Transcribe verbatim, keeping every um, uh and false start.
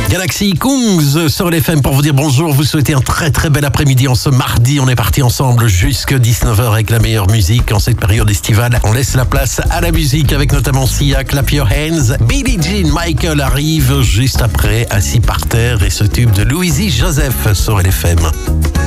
Galaxy Kungs sur l'F M pour vous dire bonjour, vous souhaitez un très très bel après-midi en ce mardi. On est parti ensemble jusqu'à dix-neuf heures avec la meilleure musique en cette période estivale. On laisse la place à la musique avec notamment Sia, Clap Your Hands. Billie Jean, Michael arrive juste après, assis par terre, et ce tube de Louisie Joseph sur L F M.